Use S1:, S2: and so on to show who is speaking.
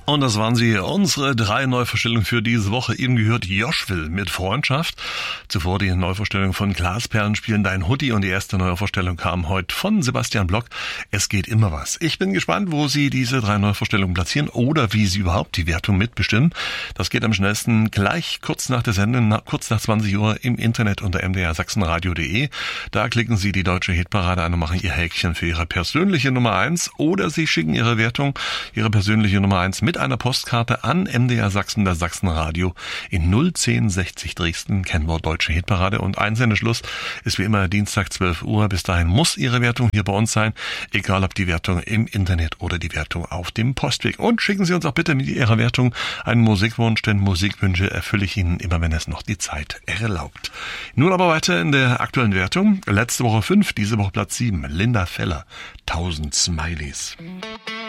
S1: Und das waren sie, unsere 3 Neuvorstellungen für diese Woche. Eben gehört Joshville mit Freundschaft. Zuvor die Neuvorstellung von Glasperlen spielen Dein Hoodie und die erste Neuvorstellung kam heute von Sebastian Block. Es geht immer was. Ich bin gespannt, wo Sie diese 3 Neuvorstellungen platzieren oder wie Sie überhaupt die Wertung mitbestimmen. Das geht am schnellsten gleich kurz nach der Sendung, kurz nach 20 Uhr im Internet unter mdrsachsenradio.de. Da klicken Sie die deutsche Hitparade an und machen Ihr Häkchen für Ihre persönliche Nummer 1 oder Sie schicken Ihre Wertung, Ihre persönliche Nummer 1 mit einer Postkarte an MDR Sachsen, das Sachsenradio in 01060 Dresden, Kennwort Deutsche Hitparade. Und Einsendeschluss ist wie immer Dienstag 12 Uhr. Bis dahin muss Ihre Wertung hier bei uns sein, egal ob die Wertung im Internet oder die Wertung auf dem Postweg. Und schicken Sie uns auch bitte mit Ihrer Wertung einen Musikwunsch, denn Musikwünsche erfülle ich Ihnen immer, wenn es noch die Zeit erlaubt. Nun aber weiter in der aktuellen Wertung. Letzte Woche 5, diese Woche Platz 7. Linda Feller, 1000 Smileys.